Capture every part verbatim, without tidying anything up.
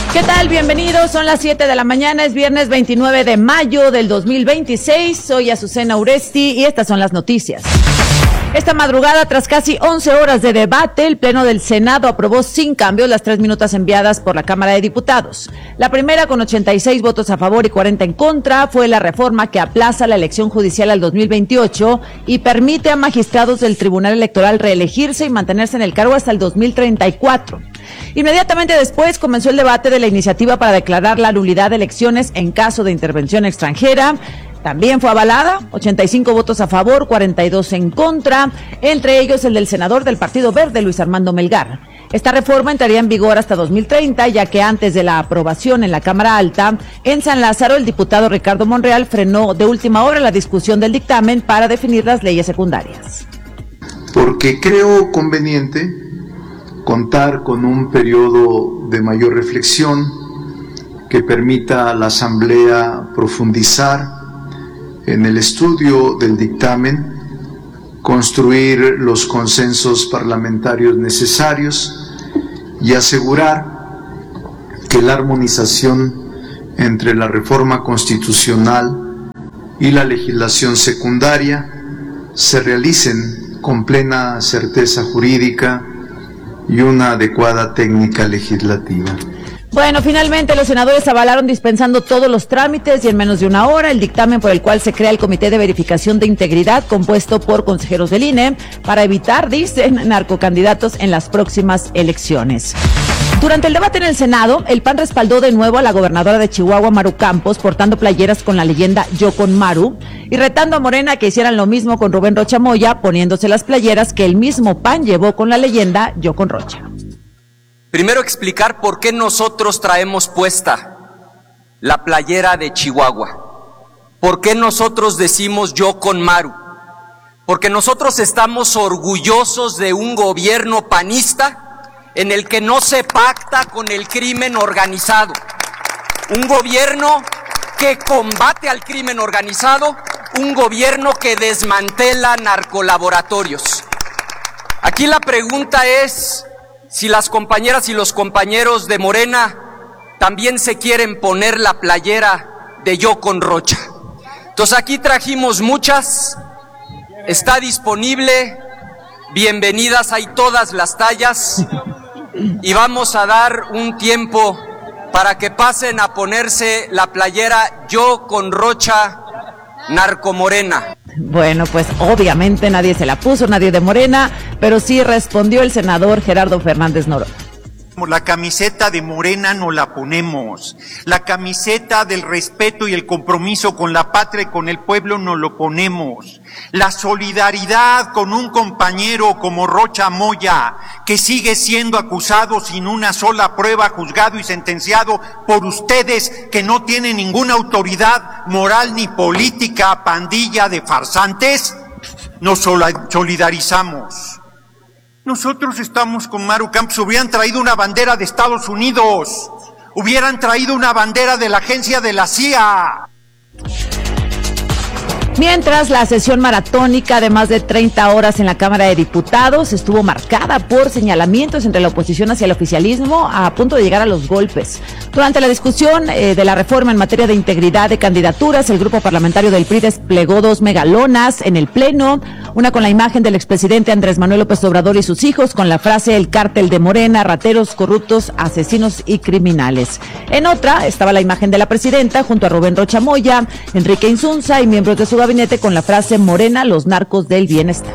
¿Qué tal? Bienvenidos, son las siete de la mañana, es viernes veintinueve de mayo del dos mil veintiséis, soy Azucena Uresti y estas son las noticias. Esta madrugada, tras casi once horas de debate, el Pleno del Senado aprobó sin cambios las tres minutas enviadas por la Cámara de Diputados. La primera, con ochenta y seis votos a favor y cuarenta en contra, fue la reforma que aplaza la elección judicial al dos mil veintiocho y permite a magistrados del Tribunal Electoral reelegirse y mantenerse en el cargo hasta el dos mil treinta y cuatro. Inmediatamente después comenzó el debate de la iniciativa para declarar la nulidad de elecciones en caso de intervención extranjera. También fue avalada, ochenta y cinco votos a favor, cuarenta y dos en contra, entre ellos el del senador del Partido Verde, Luis Armando Melgar. Esta reforma entraría en vigor hasta dos mil treinta, ya que antes de la aprobación en la Cámara Alta, en San Lázaro, el diputado Ricardo Monreal frenó de última hora la discusión del dictamen para definir las leyes secundarias. Porque creo conveniente contar con un periodo de mayor reflexión que permita a la Asamblea profundizar en el estudio del dictamen, construir los consensos parlamentarios necesarios y asegurar que la armonización entre la reforma constitucional y la legislación secundaria se realicen con plena certeza jurídica y una adecuada técnica legislativa. Bueno, finalmente los senadores avalaron dispensando todos los trámites y en menos de una hora el dictamen por el cual se crea el Comité de Verificación de Integridad compuesto por consejeros del I N E para evitar, dicen, narcocandidatos en las próximas elecciones. Durante el debate en el Senado, el P A N respaldó de nuevo a la gobernadora de Chihuahua, Maru Campos, portando playeras con la leyenda Yo con Maru y retando a Morena que hicieran lo mismo con Rubén Rocha Moya, poniéndose las playeras que el mismo P A N llevó con la leyenda Yo con Rocha. Primero explicar por qué nosotros traemos puesta la playera de Chihuahua. ¿Por qué nosotros decimos Yo con Maru? Porque nosotros estamos orgullosos de un gobierno panista en el que no se pacta con el crimen organizado. Un gobierno que combate al crimen organizado, un gobierno que desmantela narcolaboratorios. Aquí la pregunta es si las compañeras y los compañeros de Morena también se quieren poner la playera de Yo con Rocha. Entonces aquí trajimos muchas, está disponible, bienvenidas, hay todas las tallas y vamos a dar un tiempo para que pasen a ponerse la playera Yo con Rocha Narcomorena. Bueno, pues obviamente nadie se la puso, nadie de Morena, pero sí respondió el senador Gerardo Fernández Noroña. La camiseta de Morena no la ponemos, la camiseta del respeto y el compromiso con la patria y con el pueblo no lo ponemos, la solidaridad con un compañero como Rocha Moya, que sigue siendo acusado sin una sola prueba, juzgado y sentenciado por ustedes que no tienen ninguna autoridad moral ni política, pandilla de farsantes, nos solidarizamos. Nosotros estamos con Maru Campos, hubieran traído una bandera de Estados Unidos, hubieran traído una bandera de la agencia de la C I A. Mientras, la sesión maratónica de más de treinta horas en la Cámara de Diputados estuvo marcada por señalamientos entre la oposición hacia el oficialismo a punto de llegar a los golpes. Durante la discusión eh, de la reforma en materia de integridad de candidaturas, el grupo parlamentario del P R I desplegó dos megalonas en el Pleno, una con la imagen del expresidente Andrés Manuel López Obrador y sus hijos, con la frase "El cártel de Morena, rateros, corruptos, asesinos y criminales". En otra estaba la imagen de la presidenta junto a Rubén Rocha Moya, Enrique Insunza y miembros de su gabinete con la frase "Morena, los narcos del bienestar".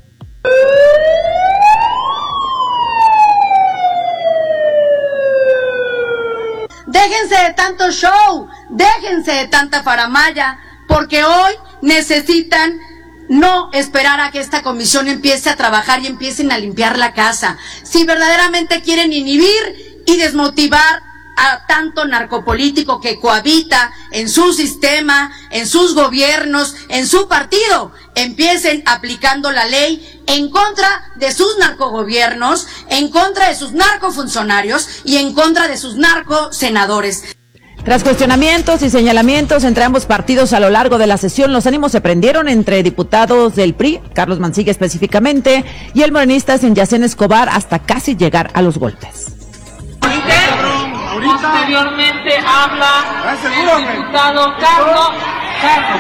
Déjense de tanto show, déjense de tanta faramaya, porque hoy necesitan no esperar a que esta comisión empiece a trabajar y empiecen a limpiar la casa. Si verdaderamente quieren inhibir y desmotivar a tanto narcopolítico que cohabita en su sistema, en sus gobiernos, en su partido, empiecen aplicando la ley en contra de sus narcogobiernos, en contra de sus narcofuncionarios y en contra de sus narcosenadores. Tras cuestionamientos y señalamientos entre ambos partidos a lo largo de la sesión, los ánimos se prendieron entre diputados del P R I, Carlos Mancilla específicamente, y el morenista Senyacén Escobar hasta casi llegar a los golpes. Ahorita, Posteriormente habla el diputado Carlos. Carlos.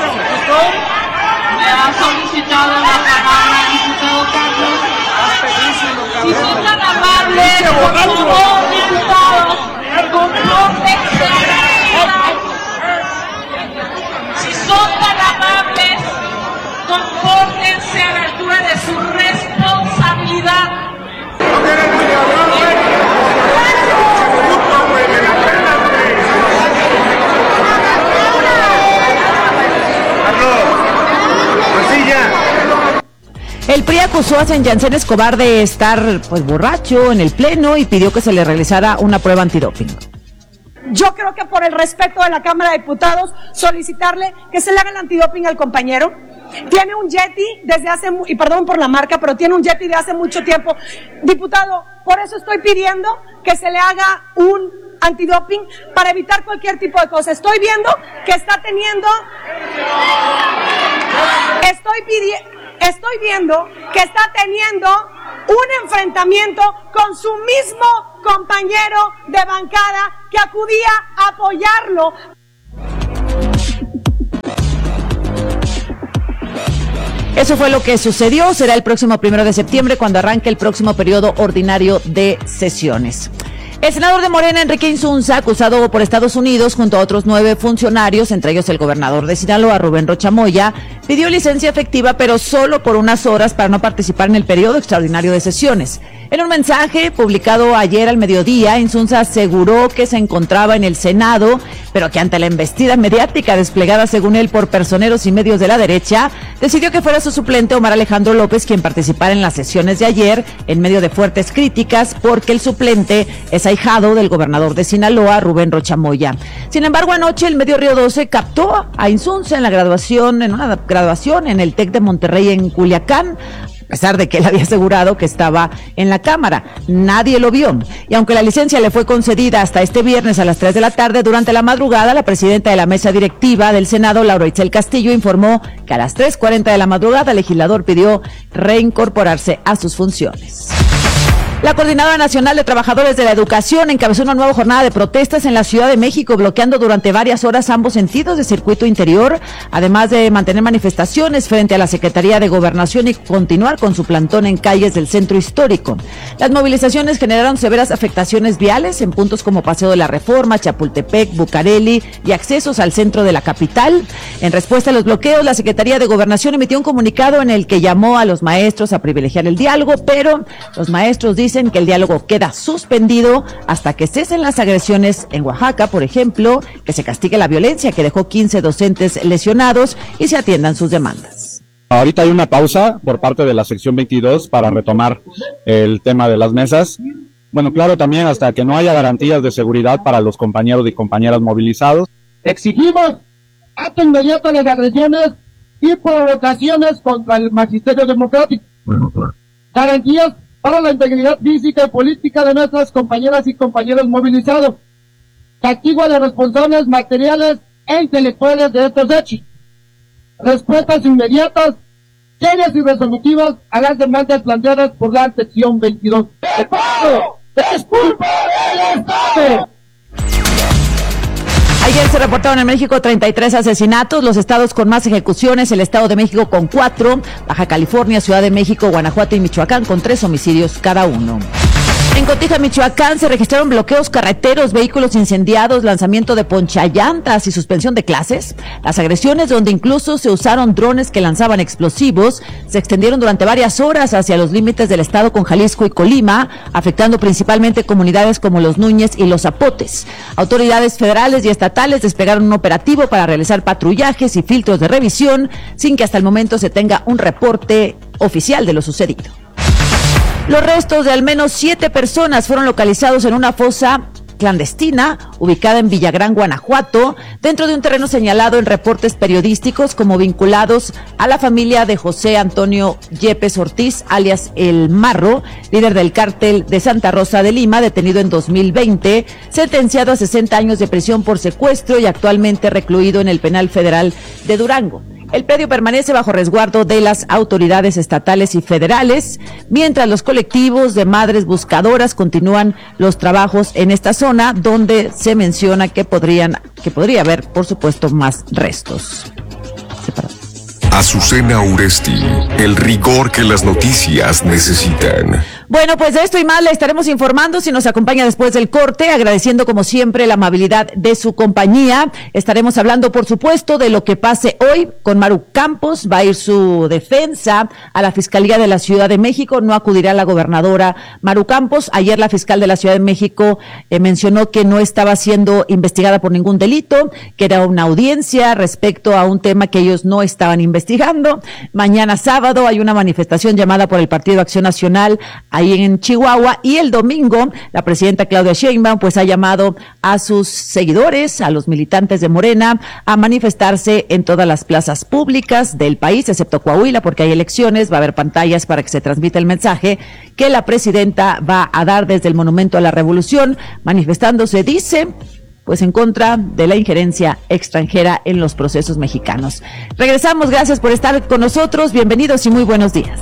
Me ha solicitado la palabra el diputado Carlos. Si son tan amables, por favor, diputados, compórtense a la altura. Si son tan amables, compórtense a la altura de su responsabilidad. El P R I acusó a San Jansen Escobar de estar pues borracho en el pleno y pidió que se le realizara una prueba antidoping. Yo creo que por el respeto de la Cámara de Diputados, solicitarle que se le haga el antidoping al compañero. Tiene un Yeti desde hace, y perdón por la marca, pero tiene un Yeti de hace mucho tiempo. Diputado, por eso estoy pidiendo que se le haga un antidoping para evitar cualquier tipo de cosa. Estoy viendo que está teniendo, estoy pidiendo, estoy viendo que está teniendo un enfrentamiento con su mismo compañero de bancada que acudía a apoyarlo. Eso fue lo que sucedió. Será el próximo primero de septiembre cuando arranque el próximo periodo ordinario de sesiones. El senador de Morena, Enrique Insunza, acusado por Estados Unidos junto a otros nueve funcionarios, entre ellos el gobernador de Sinaloa, Rubén Rocha Moya, pidió licencia efectiva, pero solo por unas horas para no participar en el periodo extraordinario de sesiones. En un mensaje publicado ayer al mediodía, Insunza aseguró que se encontraba en el Senado, pero que ante la embestida mediática desplegada, según él, por personeros y medios de la derecha, decidió que fuera su suplente Omar Alejandro López quien participara en las sesiones de ayer, en medio de fuertes críticas, porque el suplente es ahijado del gobernador de Sinaloa, Rubén Rocha Moya. Sin embargo, anoche el medio Río doce captó a Insunza en la graduación, en una graduación en el TEC de Monterrey en Culiacán, a pesar de que él había asegurado que estaba en la Cámara. Nadie lo vio. Y aunque la licencia le fue concedida hasta este viernes a las tres de la tarde, durante la madrugada, la presidenta de la mesa directiva del Senado, Laura Itzel Castillo, informó que a las tres cuarenta de la madrugada el legislador pidió reincorporarse a sus funciones. La Coordinadora Nacional de Trabajadores de la Educación encabezó una nueva jornada de protestas en la Ciudad de México, bloqueando durante varias horas ambos sentidos de circuito interior, además de mantener manifestaciones frente a la Secretaría de Gobernación y continuar con su plantón en calles del centro histórico. Las movilizaciones generaron severas afectaciones viales en puntos como Paseo de la Reforma, Chapultepec, Bucareli y accesos al centro de la capital. En respuesta a los bloqueos, la Secretaría de Gobernación emitió un comunicado en el que llamó a los maestros a privilegiar el diálogo, pero los maestros dicen Dicen que el diálogo queda suspendido hasta que cesen las agresiones en Oaxaca, por ejemplo, que se castigue la violencia que dejó quince docentes lesionados y se atiendan sus demandas. Ahorita hay una pausa por parte de la sección veintidós para retomar el tema de las mesas. Bueno, claro, también hasta que no haya garantías de seguridad para los compañeros y compañeras movilizados. Exigimos acto inmediato de las agresiones y provocaciones contra el magisterio democrático. Garantías para la integridad física y política de nuestras compañeras y compañeros movilizados. Castigo a los responsables materiales e intelectuales de estos hechos. Respuestas inmediatas, serias y resolutivas a las demandas planteadas por la sección veintidós. ¡El pueblo es culpa del Estado! Ayer se reportaron en México treinta y tres asesinatos, los estados con más ejecuciones, el Estado de México con cuatro, Baja California, Ciudad de México, Guanajuato y Michoacán con tres homicidios cada uno. En Cotija, Michoacán, se registraron bloqueos carreteros, vehículos incendiados, lanzamiento de ponchallantas y suspensión de clases. Las agresiones, donde incluso se usaron drones que lanzaban explosivos, se extendieron durante varias horas hacia los límites del estado con Jalisco y Colima, afectando principalmente comunidades como Los Núñez y Los Zapotes. Autoridades federales y estatales desplegaron un operativo para realizar patrullajes y filtros de revisión, sin que hasta el momento se tenga un reporte oficial de lo sucedido. Los restos de al menos siete personas fueron localizados en una fosa clandestina ubicada en Villagrán, Guanajuato, dentro de un terreno señalado en reportes periodísticos como vinculados a la familia de José Antonio Yepes Ortiz, alias El Marro, líder del cártel de Santa Rosa de Lima, detenido en dos mil veinte, sentenciado a sesenta años de prisión por secuestro y actualmente recluido en el Penal Federal de Durango. El predio permanece bajo resguardo de las autoridades estatales y federales, mientras los colectivos de madres buscadoras continúan los trabajos en esta zona, donde se menciona que podrían, que podría haber, por supuesto, más restos. Azucena Uresti, el rigor que las noticias necesitan. Bueno, pues de esto y más le estaremos informando si nos acompaña después del corte, agradeciendo como siempre la amabilidad de su compañía. Estaremos hablando, por supuesto, de lo que pase hoy con Maru Campos. Va a ir su defensa a la Fiscalía de la Ciudad de México. No acudirá la gobernadora Maru Campos. Ayer la fiscal de la Ciudad de México eh, mencionó que no estaba siendo investigada por ningún delito, que era una audiencia respecto a un tema que ellos no estaban investigando. Mañana sábado hay una manifestación llamada por el Partido Acción Nacional ahí en Chihuahua, y el domingo la presidenta Claudia Sheinbaum pues ha llamado a sus seguidores, a los militantes de Morena, a manifestarse en todas las plazas públicas del país, excepto Coahuila, porque hay elecciones. Va a haber pantallas para que se transmita el mensaje que la presidenta va a dar desde el Monumento a la Revolución, manifestándose, dice, pues en contra de la injerencia extranjera en los procesos mexicanos. Regresamos, gracias por estar con nosotros, bienvenidos y muy buenos días.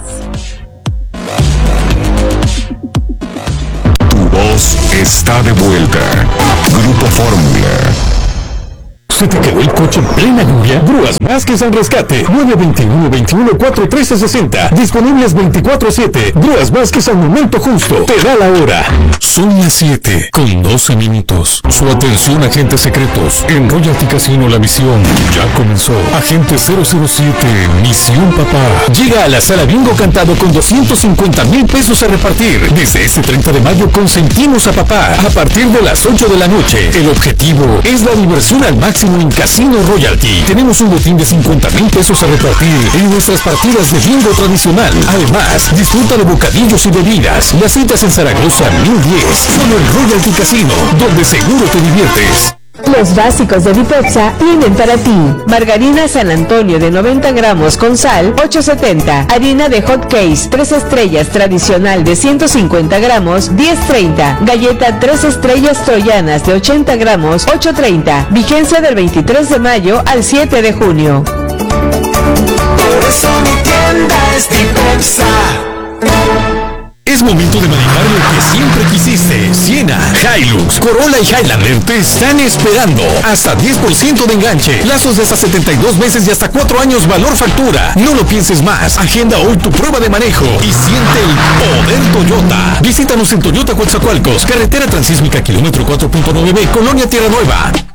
Voz está de vuelta. Grupo Fórmula. ¿Se te quedó el coche en plena lluvia? Grúas Vázquez al rescate. nueve veintiuno, veintiuno, cuarenta y tres sesenta. Disponibles veinticuatro siete. Grúas Vázquez al momento justo. Te da la hora. Son las siete con doce minutos. Su atención, agentes secretos. En Royalty Casino la misión ya comenzó. Agente cero cero siete, Misión Papá. Llega a la sala Bingo Cantado con doscientos cincuenta mil pesos a repartir. Desde este treinta de mayo consentimos a papá. A partir de las ocho de la noche. El objetivo es la diversión al máximo en Casino Royalty. Tenemos un botín de cincuenta mil pesos a repartir en nuestras partidas de bingo tradicional. Además, disfruta de bocadillos y bebidas. Las citas en Zaragoza mil diez. Solo en Royalty Casino, donde seguro te diviertes. Los básicos de Dipepsa tienen para ti: margarina San Antonio de noventa gramos con sal, ocho setenta. Harina de hot case tres estrellas tradicional de ciento cincuenta gramos, diez treinta. Galleta tres estrellas troyanas de ochenta gramos, ocho treinta. Vigencia del veintitrés de mayo al siete de junio. Por eso mi tienda es Dipepsa. Es momento de manejar lo que siempre quisiste. Siena, Hilux, Corolla y Highlander te están esperando. Hasta diez por ciento de enganche. Plazos de hasta setenta y dos meses y hasta cuatro años valor factura. No lo pienses más. Agenda hoy tu prueba de manejo y siente el poder Toyota. Visítanos en Toyota Coatzacoalcos, carretera transísmica kilómetro cuatro punto nueve B, Colonia Tierra Nueva.